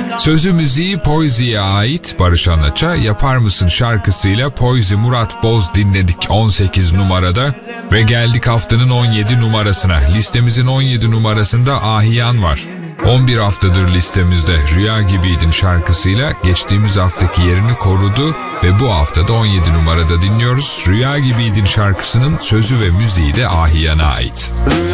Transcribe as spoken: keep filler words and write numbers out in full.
Sözü müziği Poizi'ye ait. Barış Anaç'a Yapar Mısın şarkısıyla Poizi Murat Boz dinledik on sekiz numarada. Ve geldik haftanın on yedi numarasına. Listemizin on yedi numarasında Ahiyan var. on bir haftadır listemizde Rüya Gibiydin şarkısıyla geçtiğimiz haftaki yerini korudu ve bu haftada on yedi numarada dinliyoruz. Rüya Gibiydin şarkısının sözü ve müziği de Ahiyan'a ait.